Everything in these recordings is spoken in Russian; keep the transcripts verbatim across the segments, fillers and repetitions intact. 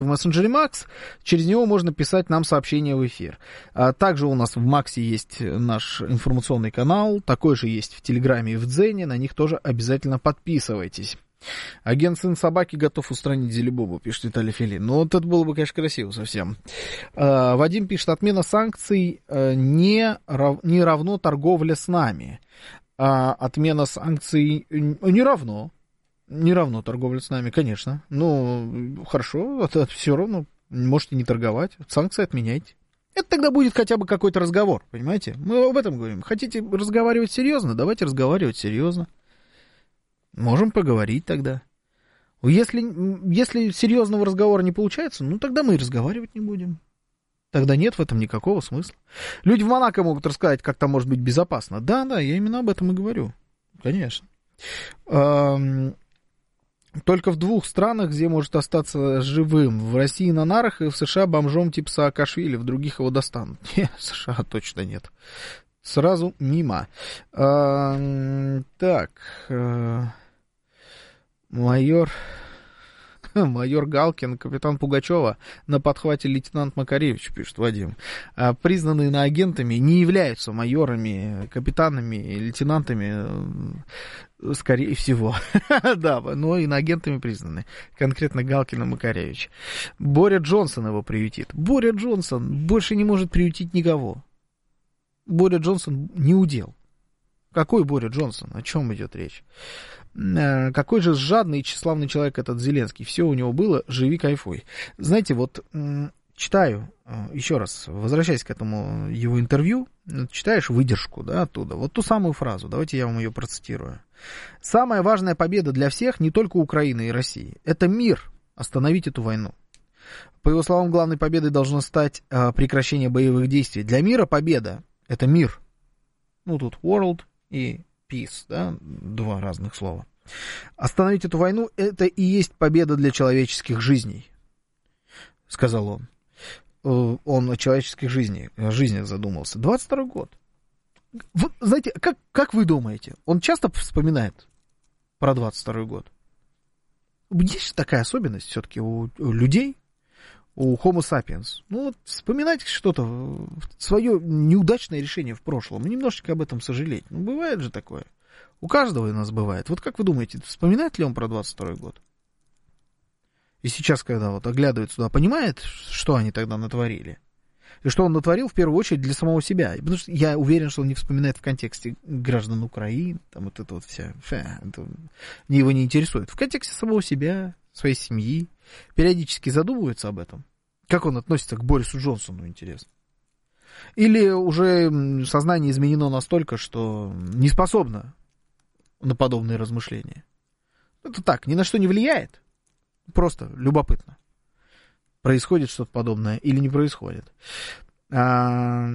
в мессенджере Макс, через него можно писать нам сообщения в эфир. А также у нас в Максе есть наш информационный канал, такой же есть в Телеграме и в Дзене, на них тоже обязательно подписывайтесь. Агент сын собаки готов устранить Зелебобу, пишет Виталий Филин. Ну, вот это было бы, конечно, красиво совсем. А, Вадим пишет, отмена санкций а, не, рав, не равно торговля с нами. А отмена санкций не равно. Не равно торговля с нами, конечно. Ну, хорошо, это, это все равно. Можете не торговать, санкции отменяйте. Это тогда будет хотя бы какой-то разговор, понимаете? Мы об этом говорим. Хотите разговаривать серьезно? Давайте разговаривать серьезно. Можем поговорить тогда. Если, если серьезного разговора не получается, ну тогда мы и разговаривать не будем. Тогда нет в этом никакого смысла. Люди в Монако могут рассказать, как там может быть безопасно. Да, да, я именно об этом и говорю. Конечно. Только в двух странах, где может остаться живым. В России на нарах и в США бомжом типа Саакашвили. В других его достанут. Нет, в США точно нет. Сразу мимо. А, так. А, майор... Майор Галкин, капитан Пугачева, на подхвате лейтенант Макаревич, пишет Вадим. А, признанные иноагентами не являются майорами, капитанами, лейтенантами, скорее всего. Да, но иноагентами признаны. Конкретно Галкин и Макаревич. Боря Джонсон его приютит. Боря Джонсон больше не может приютить никого. Боря Джонсон не удел. Какой Боря Джонсон? О чем идет речь? Какой же жадный и тщеславный человек этот Зеленский. Все у него было, живи, кайфуй. Знаете, вот читаю, еще раз, возвращаясь к этому его интервью, читаешь выдержку, да, оттуда, вот ту самую фразу, давайте я вам ее процитирую. «Самая важная победа для всех, не только Украины и России, это мир, остановить эту войну». По его словам, главной победой должно стать прекращение боевых действий. Для мира победа — это мир. Ну, тут world и peace, да, два разных слова. Остановить эту войну — это и есть победа для человеческих жизней, сказал он. Он о человеческих жизнях, о жизнях задумался. двадцать второй год. Вы, знаете, как, как вы думаете, он часто вспоминает про двадцать второй год? Есть же такая особенность все-таки у, у людей, у Homo sapiens. Ну, вот вспоминать что-то, свое неудачное решение в прошлом, и немножечко об этом сожалеть. Ну, бывает же такое. У каждого из нас бывает. Вот как вы думаете, вспоминает ли он про двадцать второй год? И сейчас, когда вот оглядывается туда, понимает, что они тогда натворили? И что он натворил, в первую очередь, для самого себя. Потому что я уверен, что он не вспоминает в контексте граждан Украины, там вот это вот вся, это его не интересует. В контексте самого себя, своей семьи, периодически задумывается об этом. Как он относится к Борису Джонсону, интересно. Или уже сознание изменено настолько, что не способно на подобные размышления. Это так, ни на что не влияет. Просто любопытно. Происходит что-то подобное или не происходит. А,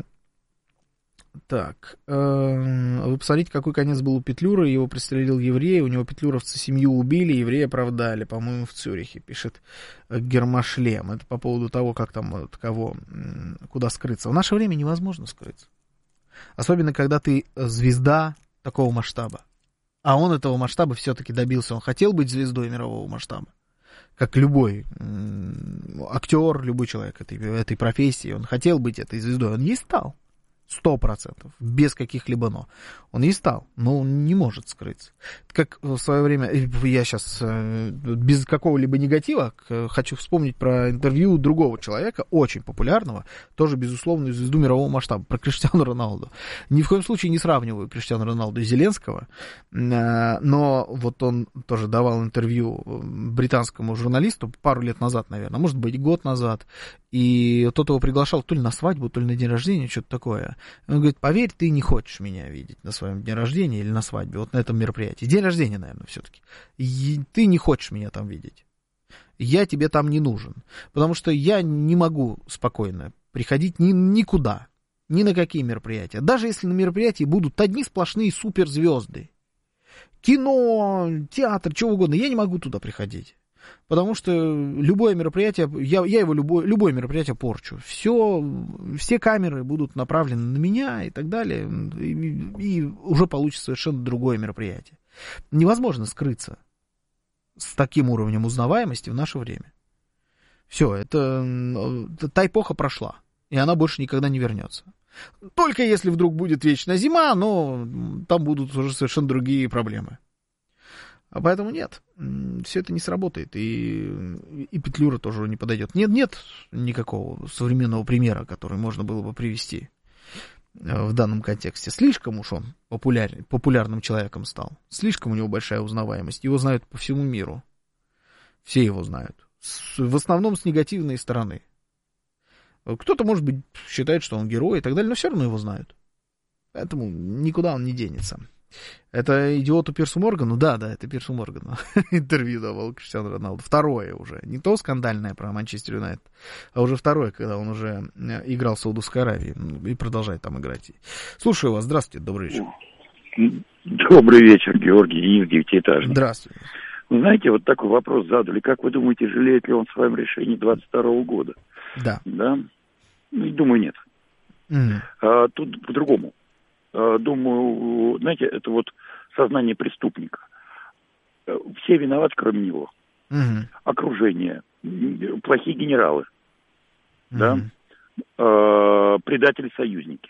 так. А, вы посмотрите, какой конец был у Петлюры. Его пристрелил еврей. У него петлюровцы семью убили, еврея оправдали. По-моему, в Цюрихе, пишет Гермошлем. Это по поводу того, как там, от кого, куда скрыться. В наше время невозможно скрыться. Особенно, когда ты звезда такого масштаба. А он этого масштаба все-таки добился. Он хотел быть звездой мирового масштаба. Как любой актер, любой человек этой, этой профессии, он хотел быть этой звездой, он ей стал, сто процентов, без каких-либо «но». Он ей стал, но он не может скрыться. Как в свое время, я сейчас без какого-либо негатива хочу вспомнить про интервью другого человека, очень популярного, тоже, безусловно, звезду мирового масштаба, про Криштиану Роналду. Ни в коем случае не сравниваю Криштиану Роналду и Зеленского, но вот он тоже давал интервью британскому журналисту пару лет назад, наверное, может быть, год назад, и тот его приглашал то ли на свадьбу, то ли на день рождения, что-то такое. Он говорит: поверь, ты не хочешь меня видеть на своем дне рождения или на свадьбе, вот на этом мероприятии. День рождения, наверное, все-таки. И ты не хочешь меня там видеть. Я тебе там не нужен. Потому что я не могу спокойно приходить ни, никуда, ни на какие мероприятия. Даже если на мероприятии будут одни сплошные суперзвезды. Кино, театр, чего угодно. Я не могу туда приходить. Потому что любое мероприятие, я, я его любое, любое мероприятие порчу. Все, все камеры будут направлены на меня и так далее. И, и уже получится совершенно другое мероприятие. Невозможно скрыться с таким уровнем узнаваемости в наше время. Все, это, та эпоха прошла, и она больше никогда не вернется. Только если вдруг будет вечная зима, но там будут уже совершенно другие проблемы. А поэтому нет, все это не сработает, и, и Петлюра тоже не подойдет. Нет, нет никакого современного примера, который можно было бы привести в данном контексте. Слишком уж он популяр, популярным человеком стал. Слишком у него большая узнаваемость. Его знают по всему миру. Все его знают. С, в основном с негативной стороны. Кто-то, может быть, считает, что он герой и так далее, но все равно его знают. Поэтому никуда он не денется. Это идиоту Пирсу Моргану? Да, да, это Пирсу Моргану. Интервью давал Криштиану Роналду. Второе уже. Не то скандальное про Манчестер Юнайтед, а уже второе, когда он уже играл в Саудовской Аравии и продолжает там играть. Слушаю вас. Здравствуйте. Добрый вечер. Добрый вечер, Георгий из девятиэтажки. Здравствуйте. Вы знаете, вот такой вопрос задали. Как вы думаете, жалеет ли он в своем решении двадцать второго года? Да. Да? Ну, думаю, нет. Mm. А, тут по-другому. Думаю, знаете, это вот сознание преступника. Все виноваты, кроме него. Mm-hmm. Окружение, плохие генералы, mm-hmm. да, а, предатели-союзники,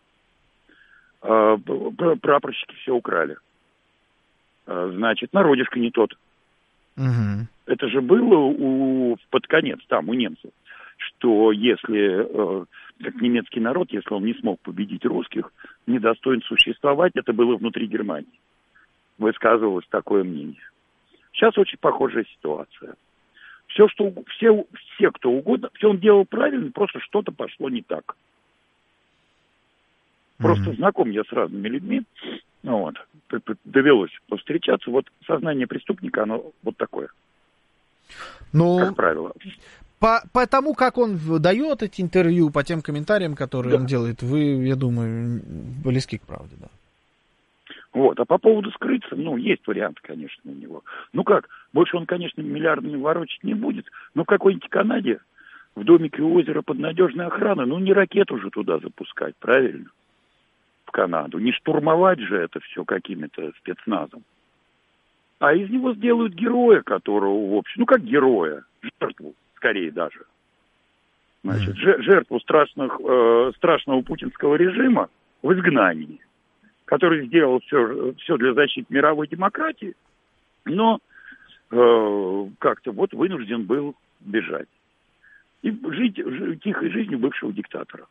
а, прапорщики все украли. А, значит, народишко не тот. Mm-hmm. Это же было у, под конец там у немцев, что если... как немецкий народ, если он не смог победить русских, недостоин существовать, это было внутри Германии. Высказывалось такое мнение. Сейчас очень похожая ситуация. Все, что, все, все, кто угодно, все он делал правильно, просто что-то пошло не так. Просто mm-hmm. знаком я с разными людьми, вот, довелось повстречаться, вот сознание преступника, оно вот такое, ну... как правило. По, по тому, как он дает эти интервью, по тем комментариям, которые да. он делает, вы, я думаю, близки к правде, да. Вот, а по поводу скрыться, ну, есть варианты, конечно, у него. Ну как, больше он, конечно, миллиардами ворочать не будет, но в какой-нибудь Канаде, в домике у озера под надежной охраной, ну, не ракету же туда запускать, правильно? В Канаду. Не штурмовать же это все какими-то спецназом. А из него сделают героя, которого, в общем, ну, как героя, жертву. Скорее даже. Значит, mm. жертву страшных, э, страшного путинского режима в изгнании, который сделал все, все для защиты мировой демократии, но э, как-то вот вынужден был бежать. И жить, жить тихой жизнью бывшего диктатора.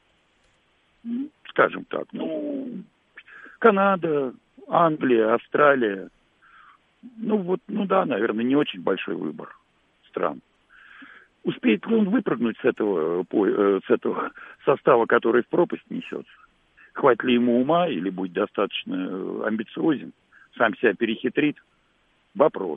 Скажем так. Ну, Канада, Англия, Австралия. Ну вот, ну да, наверное, не очень большой выбор стран. Успеет ли он выпрыгнуть с этого, с этого состава, который в пропасть несется? Хватит ли ему ума или будет достаточно амбициозен? Сам себя перехитрит? Вопрос.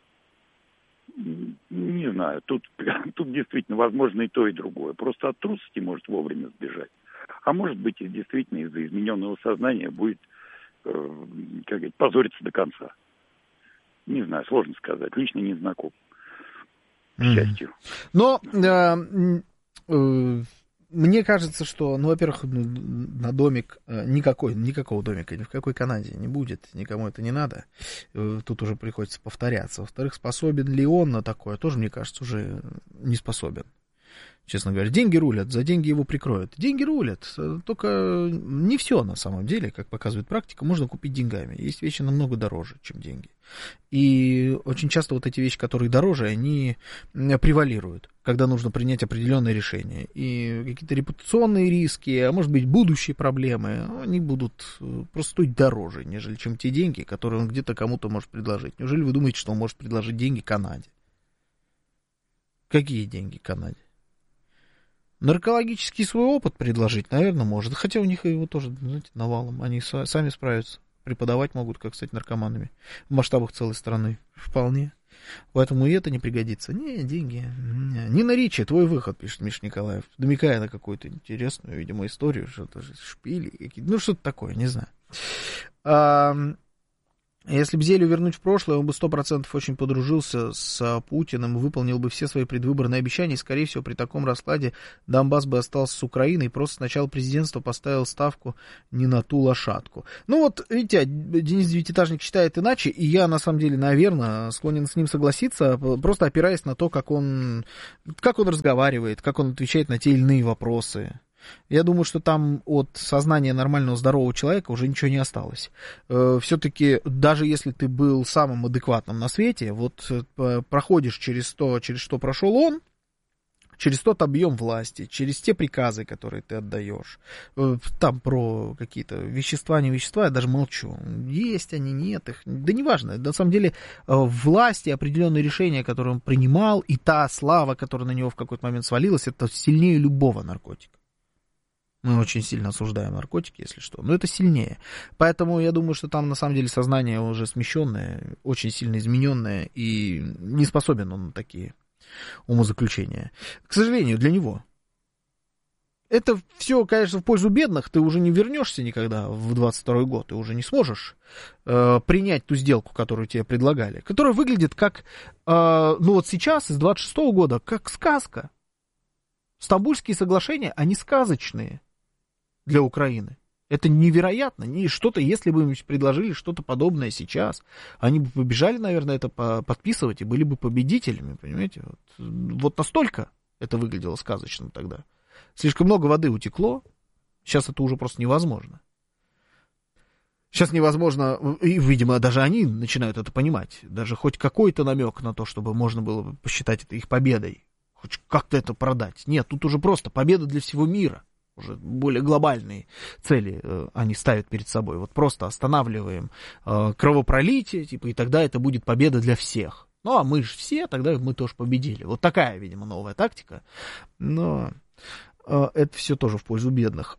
Не знаю. Тут, тут действительно возможно и то, и другое. Просто от трусости может вовремя сбежать. А может быть, и действительно из-за измененного сознания будет, э, как говорить, позориться до конца. Не знаю, сложно сказать. Лично не знаком. К счастью. Но э, э, мне кажется, что, ну, во-первых, на домик э, никакой, никакого домика ни в какой Канаде не будет, никому это не надо. Э, тут уже приходится повторяться. Во-вторых, способен ли он на такое, тоже, мне кажется, уже не способен. Честно говоря, деньги рулят, за деньги его прикроют. Деньги рулят, только не все на самом деле, как показывает практика, можно купить деньгами. Есть вещи намного дороже, чем деньги. И очень часто вот эти вещи, которые дороже, они превалируют, когда нужно принять определенные решения. И какие-то репутационные риски, а может быть будущие проблемы, они будут просто стоить дороже, нежели чем те деньги, которые он где-то кому-то может предложить. Неужели вы думаете, что он может предложить деньги Канаде? Какие деньги Канаде? Наркологический свой опыт предложить, наверное, может. Хотя у них его тоже, знаете, навалом. Они сами справятся. Преподавать могут, как стать наркоманами. В масштабах целой страны. Вполне. Поэтому и это не пригодится. Не, деньги. Не. Нина Ричи, твой выход, пишет Миша Николаев. Намекая на какую-то интересную, видимо, историю. Что-то шпили какие-то. Ну, что-то такое, не знаю. А, Если бы Зелю вернуть в прошлое, он бы сто процентов очень подружился с Путиным, выполнил бы все свои предвыборные обещания, и, скорее всего, при таком раскладе Донбасс бы остался с Украиной, и просто с начала президентства поставил ставку не на ту лошадку. Ну вот, видите, Денис Девятиэтажник считает иначе, и я, на самом деле, наверное, склонен с ним согласиться, просто опираясь на то, как он, как он разговаривает, как он отвечает на те или иные вопросы. Я думаю, что там от сознания нормального, здорового человека уже ничего не осталось. Все-таки, даже если ты был самым адекватным на свете, вот проходишь через то, через что прошел он, через тот объем власти, через те приказы, которые ты отдаешь, там про какие-то вещества, не вещества, я даже молчу. Есть они, нет их, да неважно. На самом деле, власть и определенные решения, которые он принимал, и та слава, которая на него в какой-то момент свалилась, это сильнее любого наркотика. Мы очень сильно осуждаем наркотики, если что, но это сильнее. Поэтому я думаю, что там на самом деле сознание уже смещенное, очень сильно измененное, и не способен он на такие умозаключения. К сожалению, для него. Это все, конечно, в пользу бедных, ты уже не вернешься никогда в двадцать второй год, ты уже не сможешь э, принять ту сделку, которую тебе предлагали, которая выглядит как, э, ну вот сейчас, из двадцать шестого года, как сказка. Стамбульские соглашения, они сказочные для Украины. Это невероятно. Не что-то, если бы им предложили что-то подобное сейчас, они бы побежали, наверное, это подписывать и были бы победителями, понимаете? Вот, вот настолько это выглядело сказочным тогда. Слишком много воды утекло, сейчас это уже просто невозможно. Сейчас невозможно, и, видимо, даже они начинают это понимать. Даже хоть какой-то намек на то, чтобы можно было бы посчитать это их победой. Хоть как-то это продать. Нет, тут уже просто победа для всего мира. Уже более глобальные цели э, они ставят перед собой. Вот просто останавливаем э, кровопролитие, типа, и тогда это будет победа для всех. Ну, а мы же все, тогда мы тоже победили. Вот такая, видимо, новая тактика. Но э, это все тоже в пользу бедных.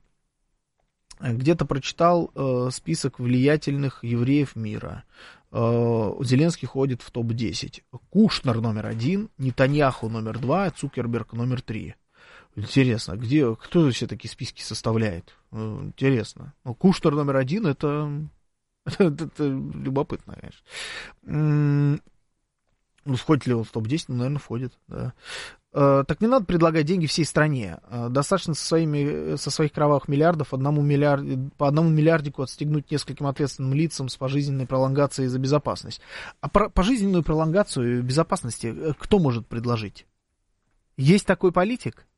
Где-то прочитал э, список влиятельных евреев мира. Э, Зеленский ходит в топ десять. Кушнер номер один, Нетаньяху номер два, Цукерберг номер три. Интересно, где, кто все такие списки составляет? Интересно. Ну, Кушнер номер один, это, это, это любопытно, конечно. Ну, входит ли он в топ десять? Ну, наверное, входит, да. Так не надо предлагать деньги всей стране. Достаточно со, своими, со своих кровавых миллиардов одному миллиард, по одному миллиардику отстегнуть нескольким ответственным лицам с пожизненной пролонгацией за безопасность. А про, пожизненную пролонгацию безопасности кто может предложить? Есть такой политик?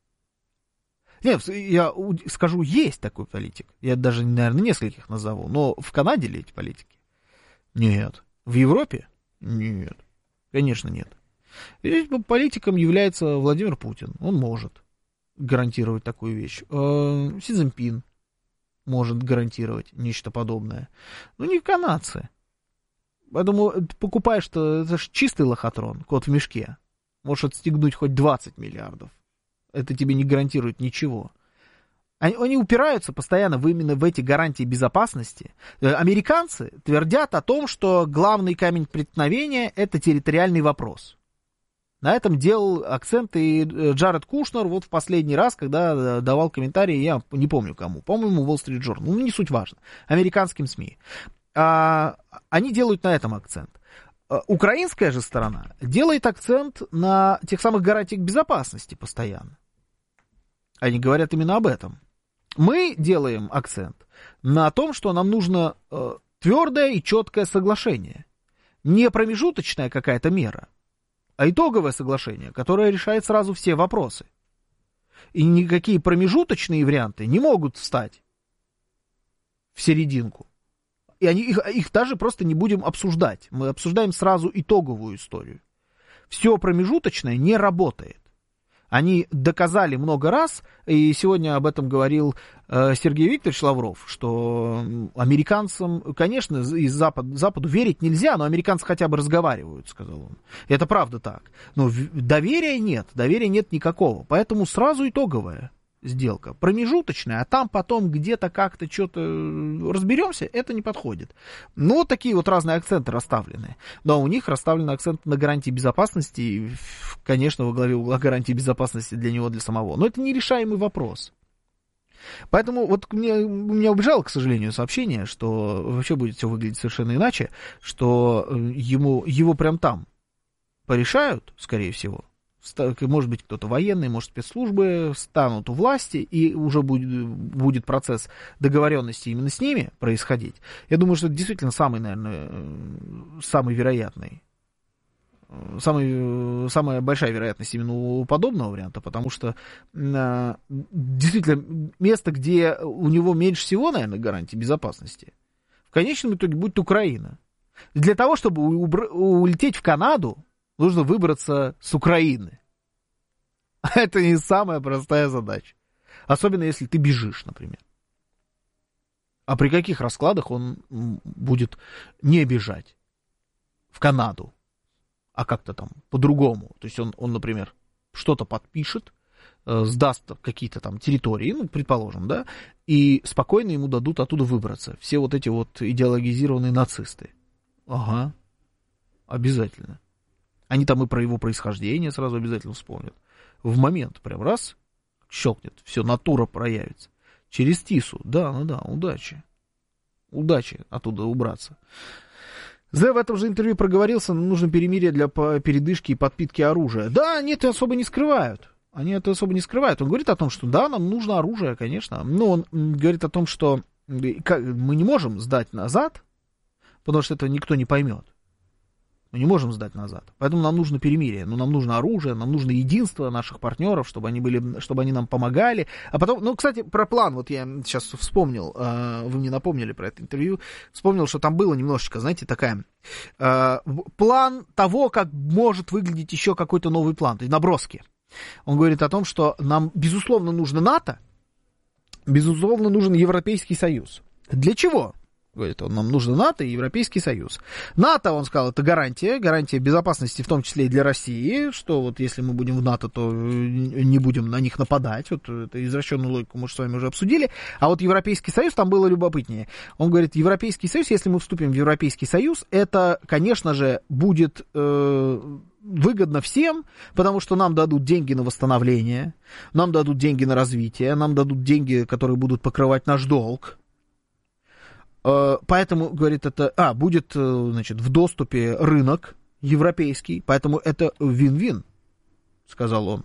Нет, я скажу, есть такой политик. Я даже, наверное, нескольких назову. Но в Канаде ли эти политики? Нет. В Европе? Нет. Конечно, нет. И политиком является Владимир Путин. Он может гарантировать такую вещь. Си Цзиньпин может гарантировать нечто подобное. Но не канадцы. Поэтому покупаешь-то, это же чистый лохотрон, кот в мешке. Можешь отстегнуть хоть двадцать миллиардов. Это тебе не гарантирует ничего. Они, они упираются постоянно в, именно в эти гарантии безопасности. Американцы твердят о том, что главный камень преткновения — это территориальный вопрос. На этом делал акцент и Джаред Кушнер вот в последний раз, когда давал комментарии, я не помню кому, по-моему, Wall Street Journal, ну не суть важно, американским СМИ. А, они делают на этом акцент. Украинская же сторона делает акцент на тех самых гарантиях безопасности постоянно. Они говорят именно об этом. Мы делаем акцент на том, что нам нужно э, твердое и четкое соглашение. Не промежуточная какая-то мера, а итоговое соглашение, которое решает сразу все вопросы. И никакие промежуточные варианты не могут встать в серединку. И они, их, их даже просто не будем обсуждать. Мы обсуждаем сразу итоговую историю. Все промежуточное не работает. Они доказали много раз, и сегодня об этом говорил э, Сергей Викторович Лавров, что американцам, конечно, из Запада, Западу верить нельзя, но американцы хотя бы разговаривают, сказал он. И это правда так. Но доверия нет, доверия нет никакого. Поэтому сразу итоговая сделка, промежуточная, а там потом где-то как-то что-то разберемся, это не подходит. Ну, вот такие вот разные акценты расставлены. Но у них расставлены акценты на гарантии безопасности, и, конечно, во главе угла гарантии безопасности для него, для самого. Но это нерешаемый вопрос. Поэтому вот мне, меня убежало, к сожалению, сообщение, что вообще будет все выглядеть совершенно иначе, что ему, его прям там порешают, скорее всего. Может быть, кто-то военный, может, спецслужбы станут у власти, и уже будет, будет процесс договоренности именно с ними происходить. Я думаю, что это действительно самый, наверное, самый вероятный. Самый, самая большая вероятность именно у подобного варианта, потому что э, действительно место, где у него меньше всего, наверное, гарантий безопасности, в конечном итоге будет Украина. Для того, чтобы убр- улететь в Канаду, нужно выбраться с Украины. Это не самая простая задача. Особенно, если ты бежишь, например. А при каких раскладах он будет не бежать в Канаду? А как-то там по-другому. То есть он, он например, что-то подпишет, э, сдаст какие-то там территории, ну, предположим, да, и спокойно ему дадут оттуда выбраться. Все вот эти вот идеологизированные нацисты. Ага, обязательно. Они там и про его происхождение сразу обязательно вспомнят. В момент прям раз, щелкнет, все, натура проявится. Через Тису, да, ну да, удачи. Удачи оттуда убраться. Зе в этом же интервью проговорился, нужно перемирие для передышки и подпитки оружия. Да, они это особо не скрывают. Они это особо не скрывают. Он говорит о том, что да, нам нужно оружие, конечно. Но он говорит о том, что мы не можем сдать назад, потому что этого никто не поймет. Мы не можем сдать назад. Поэтому нам нужно перемирие. Ну, нам нужно оружие, нам нужно единство наших партнеров, чтобы они были, чтобы они нам помогали. А потом, ну, кстати, про план, вот я сейчас вспомнил, вы мне напомнили про это интервью, вспомнил, что там было немножечко, знаете, такая, план того, как может выглядеть еще какой-то новый план, то есть наброски. Он говорит о том, что нам, безусловно, нужно НАТО, безусловно, нужен Европейский Союз. Для чего? Говорит он, нам нужно НАТО и Европейский Союз. НАТО, он сказал, это гарантия, гарантия безопасности, в том числе и для России, что вот если мы будем в НАТО, то не будем на них нападать. Вот эту извращенную логику мы с вами уже обсудили. А вот Европейский Союз, там было любопытнее. Он говорит, Европейский Союз, если мы вступим в Европейский Союз, это, конечно же, будет э, выгодно всем, потому что нам дадут деньги на восстановление, нам дадут деньги на развитие, нам дадут деньги, которые будут покрывать наш долг. Поэтому, говорит, это, а, будет, значит, в доступе рынок европейский, поэтому это вин-вин, сказал он.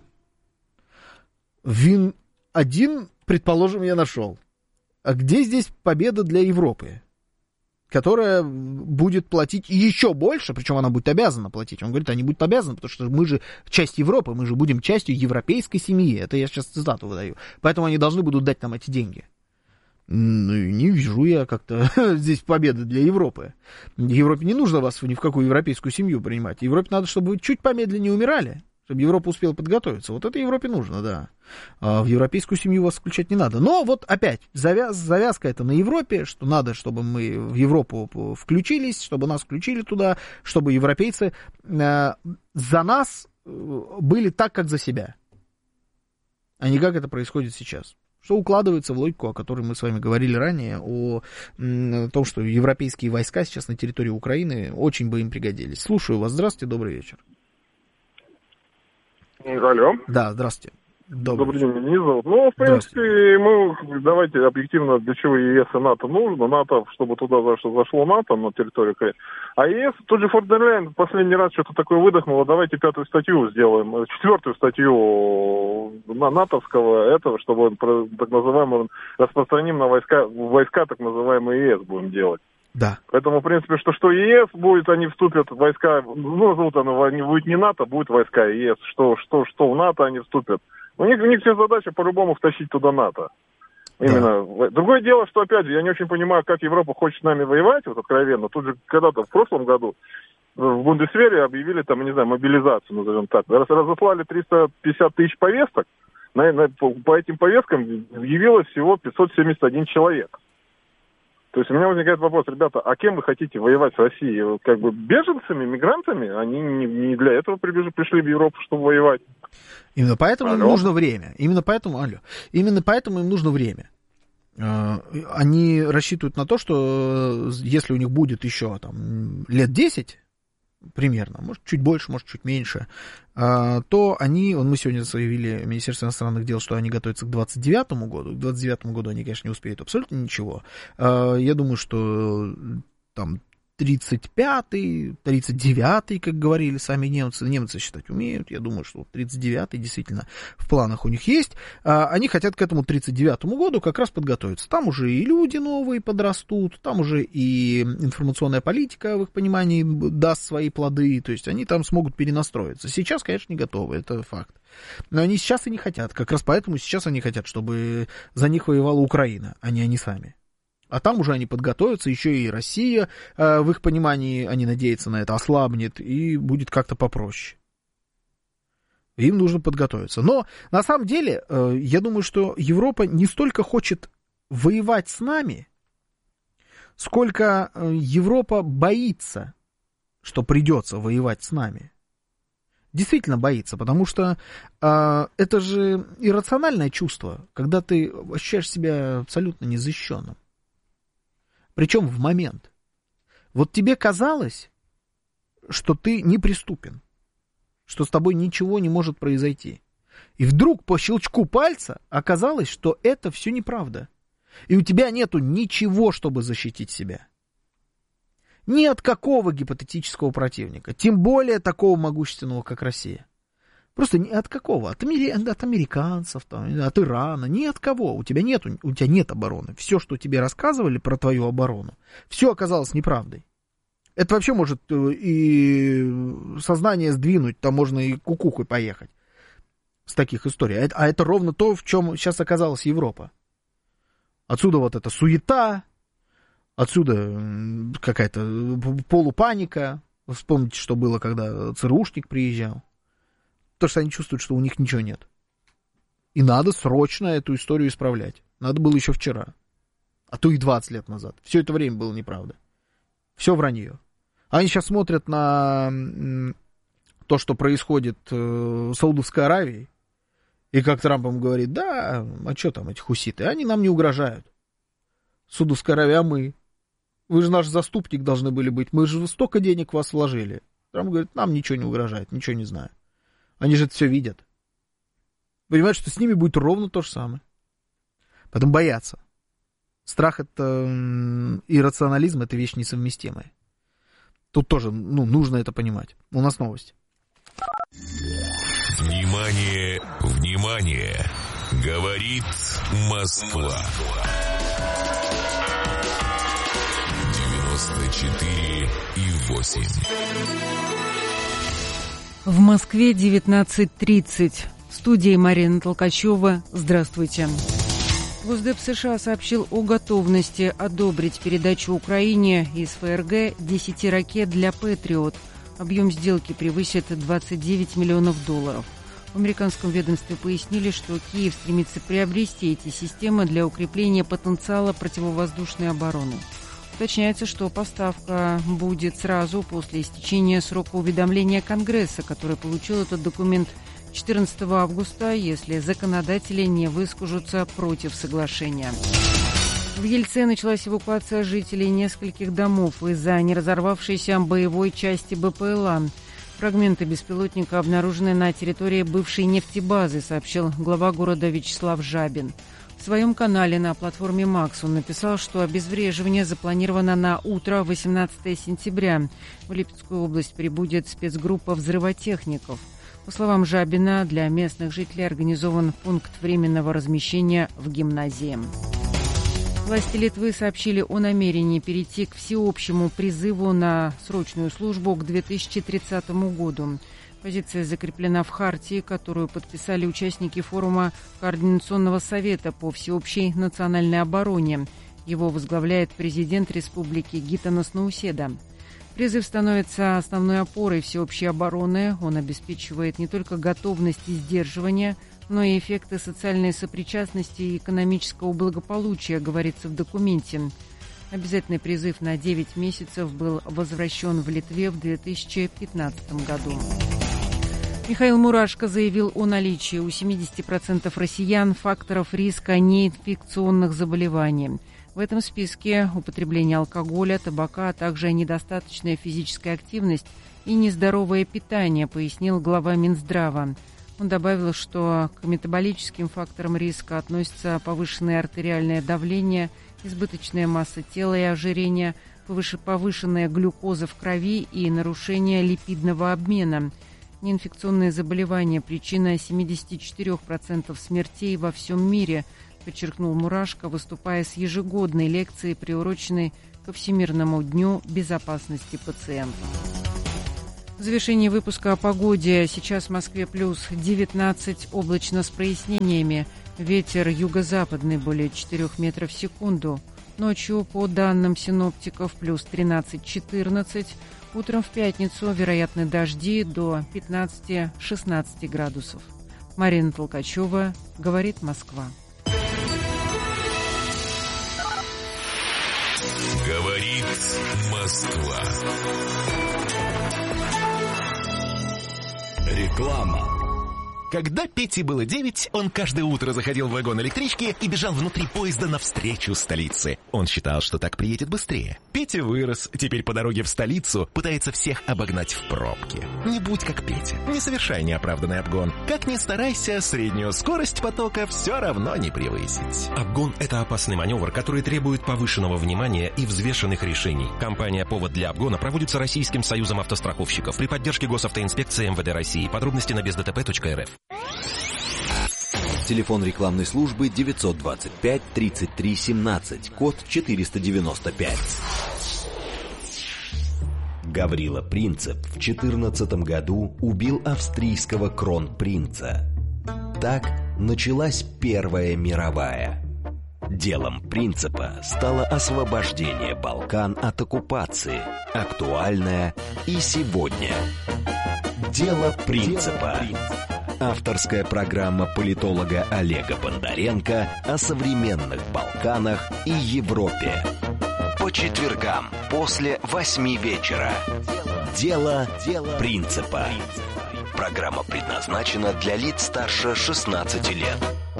Вин один, предположим, я нашел. А где здесь победа для Европы, которая будет платить еще больше, причем она будет обязана платить. Он говорит, они будут обязаны, потому что мы же часть Европы, мы же будем частью европейской семьи. Это я сейчас цитату выдаю. Поэтому они должны будут дать нам эти деньги. Ну, не вижу я как-то здесь победы для Европы. Европе не нужно вас ни в какую европейскую семью принимать. Европе надо, чтобы вы чуть помедленнее умирали, чтобы Европа успела подготовиться. Вот это Европе нужно, да. А в европейскую семью вас включать не надо. Но вот опять завяз, завязка это на Европе, что надо, чтобы мы в Европу включились, чтобы нас включили туда, чтобы европейцы э, за нас были так, как за себя, а не как это происходит сейчас. Что укладывается в логику, о которой мы с вами говорили ранее, о, о том, что европейские войска сейчас на территории Украины очень бы им пригодились. Слушаю вас. Здравствуйте, добрый вечер. Алло. Да, здравствуйте. Добрый, Добрый день, меня зовут. Ну, в принципе, мы, давайте объективно, для чего ЕС и НАТО нужно. НАТО, чтобы туда зашло, зашло НАТО на территорию Украины. А ЕС, тот же Фон дер Ляйен последний раз что-то такое выдохнуло. Давайте пятую статью сделаем, четвертую статью на натовского этого, чтобы он, так называемый, распространим на войска, войска так называемые ЕС будем делать. Да. Поэтому, в принципе, что, что ЕС будет, они вступят в войска, ну, зовут оно, они будет не НАТО, будет войска ЕС. Что, что, что в НАТО они вступят. У них, у них все задача по-любому втащить туда НАТО. Именно. Да. Другое дело, что, опять же, я не очень понимаю, как Европа хочет с нами воевать, вот откровенно. Тут же когда-то в прошлом году в Бундесвере объявили, там, не знаю, мобилизацию, назовем так. Раз разослали триста пятьдесят тысяч повесток, на, на, по, по этим повесткам явилось всего пятьсот семьдесят один человек. То есть у меня возникает вопрос, ребята, а кем вы хотите воевать с Россией? Как бы беженцами, мигрантами? Они не, не для этого прибежали, пришли в Европу, чтобы воевать. Именно поэтому алло. Им нужно время. Именно поэтому, алло. Именно поэтому им нужно время. Они рассчитывают на то, что если у них будет еще там лет десять, примерно, может, чуть больше, может, чуть меньше, то они, мы сегодня заявили в Министерстве иностранных дел, что они готовятся к двадцать девятому году. К двадцать девятому году они, конечно, не успеют абсолютно ничего. Я думаю, что там тридцать пятый, тридцать девятый, как говорили сами немцы. Немцы считать умеют. Я думаю, что тридцать девятый действительно в планах у них есть. Они хотят к этому тридцать девятому году как раз подготовиться. Там уже и люди новые подрастут, там уже и информационная политика, в их понимании, даст свои плоды. То есть они там смогут перенастроиться. Сейчас, конечно, не готовы, это факт. Но они сейчас и не хотят. Как раз поэтому сейчас они хотят, чтобы за них воевала Украина, а не они сами. А там уже они подготовятся, еще и Россия, э, в их понимании, они надеются на это, ослабнет и будет как-то попроще. Им нужно подготовиться. Но на самом деле, э, я думаю, что Европа не столько хочет воевать с нами, сколько э, Европа боится, что придется воевать с нами. Действительно боится, потому что э, это же иррациональное чувство, когда ты ощущаешь себя абсолютно незащищенным. Причем в момент. Вот тебе казалось, что ты неприступен, что с тобой ничего не может произойти. И вдруг по щелчку пальца оказалось, что это все неправда. И у тебя нету ничего, чтобы защитить себя. Ни от какого гипотетического противника, тем более такого могущественного, как Россия. Просто ни от какого, от, амери... от американцев, там, от Ирана, ни от кого. У тебя, нету, у тебя нет обороны. Все, что тебе рассказывали про твою оборону, все оказалось неправдой. Это вообще может и сознание сдвинуть, там можно и кукухой поехать с таких историй. А это ровно то, в чем сейчас оказалась Европа. Отсюда вот эта суета, отсюда какая-то полупаника. Вспомните, что было, когда ЦРУшник приезжал. Потому что они чувствуют, что у них ничего нет. И надо срочно эту историю исправлять. Надо было еще вчера. А то и двадцать лет назад. Все это время было неправда. Все вранье. Они сейчас смотрят на то, что происходит в Саудовской Аравии. И как Трамп им говорит, да, а что там эти хуситы? Они нам не угрожают. Саудовская Аравия, а мы? Вы же наш заступник должны были быть. Мы же столько денег в вас вложили. Трамп говорит, нам ничего не угрожает, ничего не знаю. Они же это все видят. Понимают, что с ними будет ровно то же самое. Потом боятся. Страх это и рационализм, это вещь несовместимая. Тут тоже, ну, нужно это понимать. У нас новость. Внимание, внимание! Говорит Москва. девяносто четыре и восемь. В Москве девятнадцать тридцать. В студии Марина Толкачева. Здравствуйте. Госдеп США сообщил о готовности одобрить передачу Украине из ФРГ десяти ракет для «Патриот». Объем сделки превысит двадцать девять миллионов долларов. В американском ведомстве пояснили, что Киев стремится приобрести эти системы для укрепления потенциала противовоздушной обороны. Уточняется, что поставка будет сразу после истечения срока уведомления Конгресса, который получил этот документ четырнадцатого августа, если законодатели не выскажутся против соглашения. В Ельце началась эвакуация жителей нескольких домов из-за неразорвавшейся боевой части БПЛА. Фрагменты беспилотника обнаружены на территории бывшей нефтебазы, сообщил глава города Вячеслав Жабин. В своем канале на платформе Макс он написал, что обезвреживание запланировано на утро восемнадцатого сентября. В Липецкую область прибудет спецгруппа взрывотехников. По словам Жабина, для местных жителей организован пункт временного размещения в гимназии. Власти Литвы сообщили о намерении перейти к всеобщему призыву на срочную службу к две тысячи тридцатому году. Позиция закреплена в хартии, которую подписали участники форума Координационного совета по всеобщей национальной обороне. Его возглавляет президент республики Гитанас Науседа. Призыв становится основной опорой всеобщей обороны. Он обеспечивает не только готовность и сдерживание, но и эффекты социальной сопричастности и экономического благополучия, говорится в документе. Обязательный призыв на девять месяцев был возвращен в Литве в две тысячи пятнадцатом году. Михаил Мурашко заявил о наличии у семидесяти процентов россиян факторов риска неинфекционных заболеваний. В этом списке употребление алкоголя, табака, а также недостаточная физическая активность и нездоровое питание, пояснил глава Минздрава. Он добавил, что к метаболическим факторам риска относятся повышенное артериальное давление, избыточная масса тела и ожирение, повышенная глюкоза в крови и нарушение липидного обмена. Неинфекционные заболевания – причина семьдесят четыре процента смертей во всем мире, подчеркнул Мурашко, выступая с ежегодной лекцией, приуроченной ко Всемирному дню безопасности пациентов. В завершении выпуска о погоде. Сейчас в Москве плюс девятнадцать, облачно с прояснениями. Ветер юго-западный более четырёх метров в секунду. Ночью, по данным синоптиков, плюс тринадцать-четырнадцать. Утром в пятницу вероятны дожди до пятнадцать-шестнадцать градусов. Марина Толкачева, говорит Москва. Говорит Москва. Реклама. Когда Пете было девять, он каждое утро заходил в вагон электрички и бежал внутри поезда навстречу столице. Он считал, что так приедет быстрее. Петя вырос, теперь по дороге в столицу пытается всех обогнать в пробке. Не будь как Петя, не совершай неоправданный обгон. Как ни старайся, среднюю скорость потока все равно не превысить. Обгон – это опасный маневр, который требует повышенного внимания и взвешенных решений. Компания «Повод для обгона» проводится Российским союзом автостраховщиков при поддержке Госавтоинспекции эм вэ дэ России. Подробности на без дэ тэ пэ точка эр эф. Телефон рекламной службы девятьсот двадцать пять тридцать три семнадцать, код четыреста девяносто пять. Гаврила Принцип в четырнадцатом году убил австрийского кронпринца. Так началась Первая мировая. Делом Принципа стало освобождение Балкан от оккупации, актуальное и сегодня. Дело Принципа. Авторская программа политолога Олега Бондаренко о современных Балканах и Европе. По четвергам после восьми вечера. Дело Принципа. Программа предназначена для лиц старше шестнадцати лет.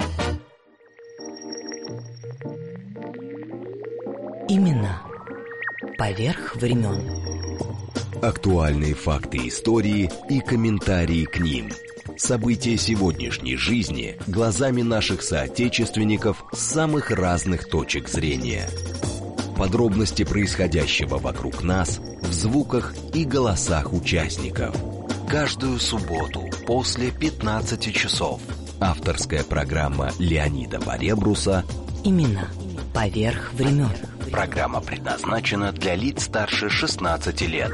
Именно поверх времен. Актуальные факты истории и комментарии к ним. События сегодняшней жизни глазами наших соотечественников с самых разных точек зрения. Подробности происходящего вокруг нас в звуках и голосах участников. Каждую субботу после пятнадцати часов. Авторская программа Леонида Баребруса Именно поверх времен. Программа предназначена для лиц старше шестнадцати лет.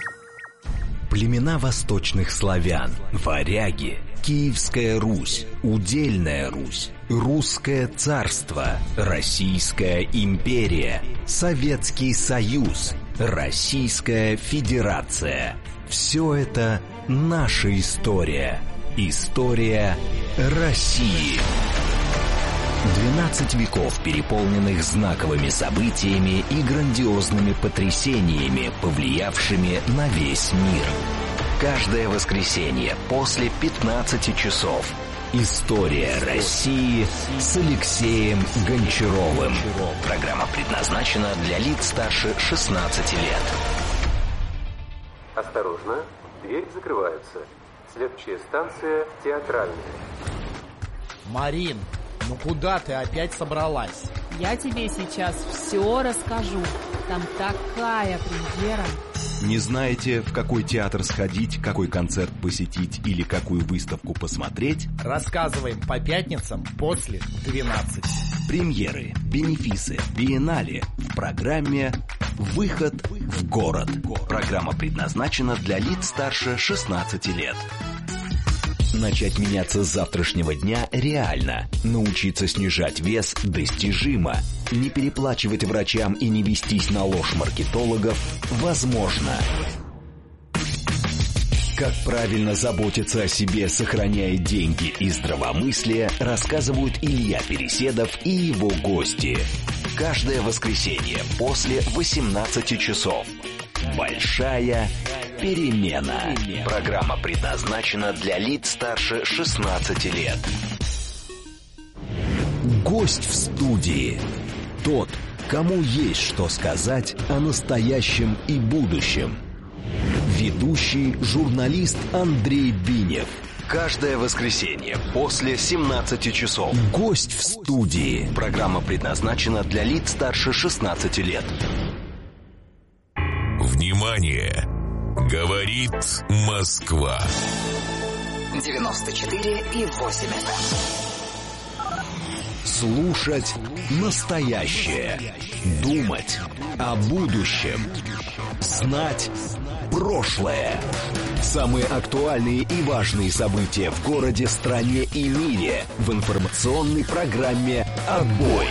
Племена восточных славян, варяги, Киевская Русь, Удельная Русь, Русское царство, Российская империя, Советский Союз, Российская Федерация. Все это наша история. История России. двенадцать веков, переполненных знаковыми событиями и грандиозными потрясениями, повлиявшими на весь мир. Каждое воскресенье после пятнадцати часов. История России с Алексеем Гончаровым. Программа предназначена для лиц старше шестнадцати лет. Осторожно, двери закрываются. Следующая станция Театральная. Марин, ну куда ты опять собралась? Я тебе сейчас все расскажу. Там такая премьера. Не знаете, в какой театр сходить, какой концерт посетить или какую выставку посмотреть? Рассказываем по пятницам после двенадцати. Премьеры, бенефисы, биеннале в программе «Выход в город». Программа предназначена для лиц старше шестнадцати лет. Начать меняться с завтрашнего дня реально. Научиться снижать вес достижимо. Не переплачивать врачам и не вестись на ложь маркетологов возможно. Как правильно заботиться о себе, сохраняя деньги и здравомыслие, рассказывают Илья Переседов и его гости. Каждое воскресенье после восемнадцати часов. Большая перемена. Программа предназначена для лиц старше шестнадцати лет. Гость в студии. Тот, кому есть что сказать о настоящем и будущем. Ведущий журналист Андрей Бинев. Каждое воскресенье после семнадцати часов. Гость в студии. Программа предназначена для лиц старше шестнадцати лет. Внимание! Говорит Москва. девяносто четыре и восемь эф эм. Слушать настоящее. Думать о будущем. Знать прошлое. Самые актуальные и важные события в городе, стране и мире в информационной программе «Отбой».